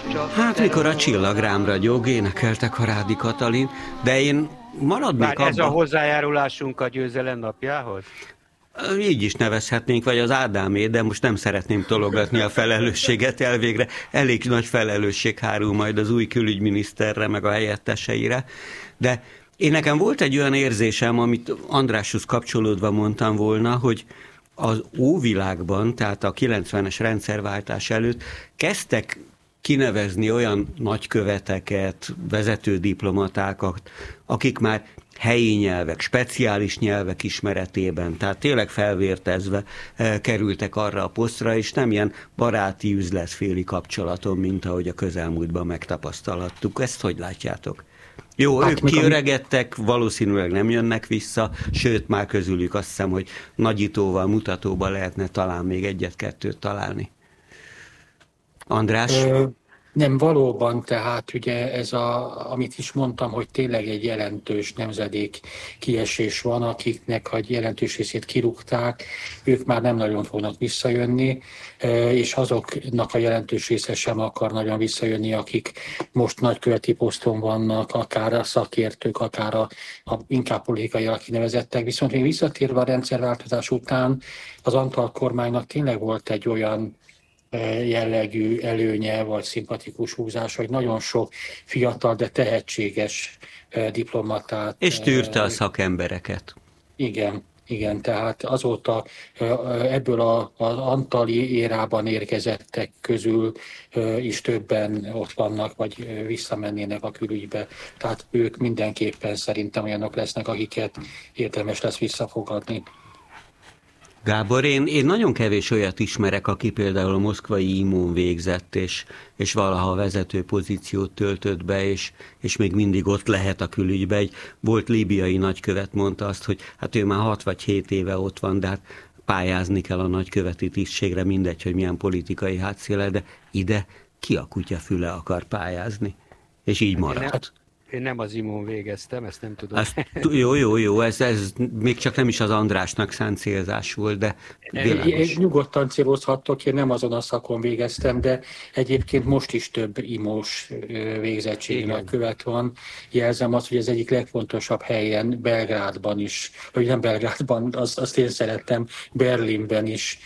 Hát mikor a csillag rám ragyog, énekeltek a Rádi Katalin, de én maradnék abban. Ez a hozzájárulásunk a győzelem napjához? Így is nevezhetnénk, vagy az Ádámé, de most nem szeretném tologatni a felelősséget elvégre. Elég nagy felelősség hárul majd az új külügyminiszterre, meg a helyetteseire. De nekem volt egy olyan érzésem, amit Andráshoz kapcsolódva mondtam volna, hogy az óvilágban, tehát a 90-es rendszerváltás előtt kezdtek kinevezni olyan nagyköveteket, vezető diplomatákat, akik már helyi nyelvek, speciális nyelvek ismeretében, tehát tényleg felvértezve kerültek arra a posztra, és nem ilyen baráti üzletféli kapcsolaton, mint ahogy a közelmúltban megtapasztalhattuk. Ezt hogy látjátok? Jó, hát ők kiöregedtek, valószínűleg nem jönnek vissza, sőt, már közülük azt hiszem, hogy nagyítóval, mutatóval lehetne talán még egyet-kettőt találni. András? Nem, valóban, tehát ugye ez amit is mondtam, hogy tényleg egy jelentős nemzedék kiesés van, akiknek a jelentős részét kirúgták, ők már nem nagyon fognak visszajönni, és azoknak a jelentős része sem akar nagyon visszajönni, akik most nagyköveti poszton vannak, akár a szakértők, akár inkább politikai kinevezettek. Viszont még visszatérve a rendszerváltozás után az Antall kormánynak tényleg volt egy olyan jellegű előnye, vagy szimpatikus húzás, hogy nagyon sok fiatal, de tehetséges diplomatát. És tűrte a szakembereket. Igen, tehát azóta ebből az Antalli érában érkezettek közül is többen ott vannak, vagy visszamennének a külügybe. Tehát ők mindenképpen szerintem olyanok lesznek, akiket érdemes lesz visszafogadni. Gábor, én nagyon kevés olyat ismerek, aki például a moszkvai IMO-n végzett, és valaha vezető pozíciót töltött be, és még mindig ott lehet a külügybe. Egy volt líbiai nagykövet mondta azt, hogy hát ő már 6 vagy 7 éve ott van, de hát pályázni kell a nagyköveti tisztségre, mindegy, hogy milyen politikai hátszéle, de ide ki a kutya füle akar pályázni. És így maradt. Én nem az IMO-n végeztem, ezt nem tudom. Jó, ez még csak nem is az Andrásnak szánt célzás volt, de világos. Nyugodtan célozhattok, én nem azon a szakon végeztem, de egyébként most is több IMO-s végzettségnek követ van. Jelzem azt, hogy az egyik legfontosabb helyen, Belgrádban is, vagy nem Belgrádban, azt én szerettem, Berlinben is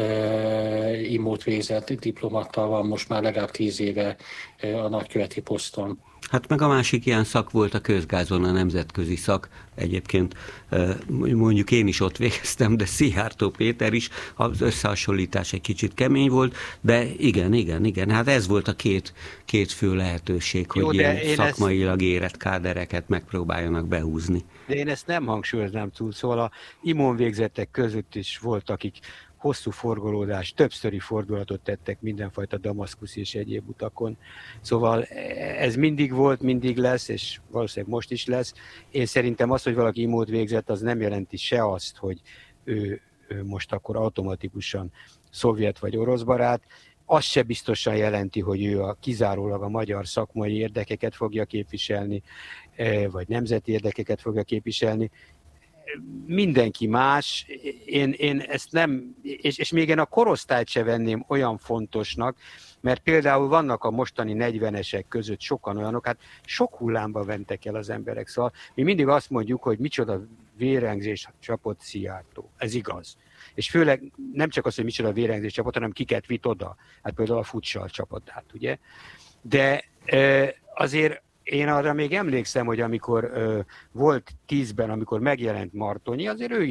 IMO-t végzett diplomata van most már legalább 10 éve a nagyköveti poszton. Hát meg a másik ilyen szak volt a közgázon, a nemzetközi szak. Egyébként mondjuk én is ott végeztem, de Szijjártó Péter is, az összehasonlítás egy kicsit kemény volt, de igen, hát ez volt a két fő lehetőség, hogy ilyen szakmailag érett kádereket megpróbáljanak behúzni. De én ezt nem hangsúlyoznám túl, szóval a IMO-n végzettek között is volt, akik hosszú forgolódás, többszöri fordulatot tettek mindenfajta damaszkuszi és egyéb utakon. Szóval ez mindig volt, mindig lesz, és valószínűleg most is lesz. Én szerintem az, hogy valaki IMO-t végzett, az nem jelenti se azt, hogy ő most akkor automatikusan szovjet vagy orosz barát. Az se biztosan jelenti, hogy ő kizárólag a magyar szakmai érdekeket fogja képviselni, vagy nemzeti érdekeket fogja képviselni. Mindenki más, én ezt nem, és még én a korosztályt se venném olyan fontosnak, mert például vannak a mostani 40-esek között sokan olyanok, hát sok hullámba mentek el az emberek, szóval mi mindig azt mondjuk, hogy micsoda vérengzés csapott Szijjártó, ez igaz. És főleg nem csak az, hogy micsoda vérengzés csapott, hanem kiket vitt oda, hát például a Futsal csapott át, ugye. De azért én arra még emlékszem, hogy amikor volt 10-ben, amikor megjelent Martonyi, azért ő